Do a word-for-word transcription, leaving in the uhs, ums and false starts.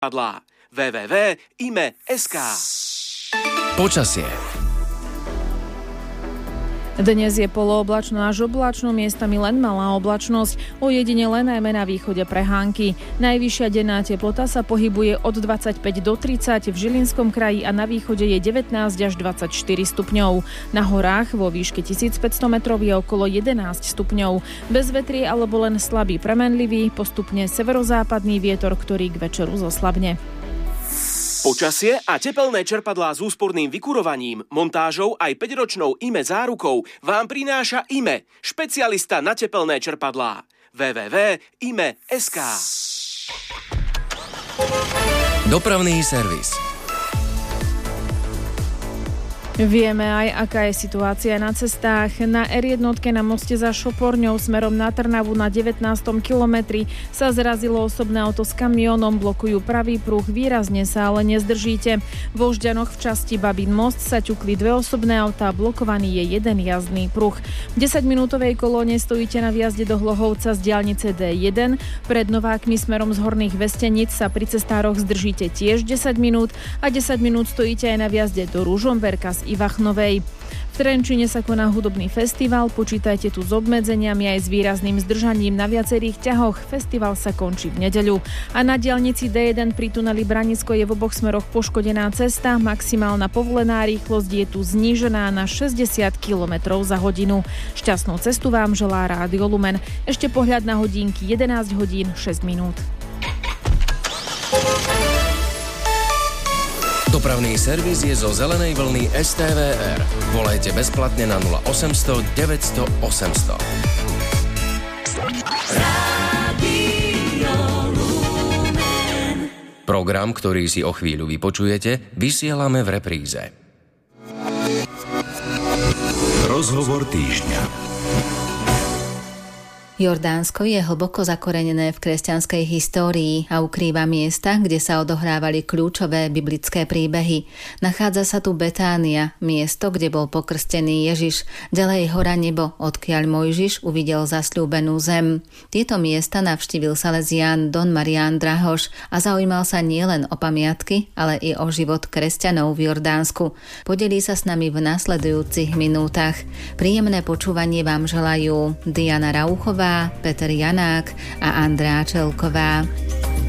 čerpadlá. w w w bodka i m e bodka es ka. Počasie. Dnes je polooblačno až oblačno, miestami len malá oblačnosť, ojedinele najmä na východe prehánky. Najvyššia denná teplota sa pohybuje od dvadsaťpäť do tridsať, v Žilinskom kraji a na východe je devätnásť až dvadsaťštyri stupňov. Na horách vo výške tisícpäťsto metrov je okolo jedenásť stupňov. Bez vetrie alebo len slabý premenlivý, postupne severozápadný vietor, ktorý k večeru zoslabne. Počasie a tepelné čerpadlá s úsporným vykurovaním, montážou aj päťročnou í em e zárukou vám prináša í em e, špecialista na tepelné čerpadlá. w w w bodka i m e bodka es ka. Dopravný servis. Vieme aj, aká je situácia na cestách. Na er jedna na moste za Šoporňou smerom na Trnavu na devätnástom kilometri sa zrazilo osobné auto s kamiónom, blokujú pravý pruh, výrazne sa ale nezdržíte. Vo Žďanoch v časti Babín most sa ťukli dve osobné autá, blokovaný je jeden jazdný pruh. V desaťminútovej kolóne stojíte na výjazde do Hlohovca z diaľnice dé jeden. Pred Novákmi smerom z Horných Vesteníc sa pri cestároch zdržíte tiež desať minút a desať minút stojíte aj na výjazde do Ružomberka z Ivachnovej. V Trenčine sa koná hudobný festival, počítajte tu s obmedzeniami aj s výrazným zdržaním na viacerých ťahoch. Festival sa končí v nedeľu. A na diaľnici dé jeden pri tuneli Branisko je v oboch smeroch poškodená cesta. Maximálna povolená rýchlosť je tu znížená na šesťdesiat kilometrov za hodinu. Šťastnú cestu vám želá Rádio Lumen. Ešte pohľad na hodinky, jedenásť hodín šesť minút. Dopravný servis je zo zelenej vlny es té vé er. Volajte bezplatne na nula osemsto deväťsto osemsto. Program, ktorý si o chvíľu vypočujete, vysielame v repríze. Rozhovor týždňa. Jordánsko je hlboko zakorenené v kresťanskej histórii a ukrýva miesta, kde sa odohrávali kľúčové biblické príbehy. Nachádza sa tu Betánia, miesto, kde bol pokrstený Ježiš, ďalej hora Nebo, odkiaľ Mojžiš uvidel zasľúbenú zem. Tieto miesta navštívil Salesián Don Marián Drahoš a zaujímal sa nielen o pamiatky, ale i o život kresťanov v Jordánsku. Podelí sa s nami v nasledujúcich minútach. Príjemné počúvanie vám želajú Diana Rauchová, Peter Janák a Andrea Čelková.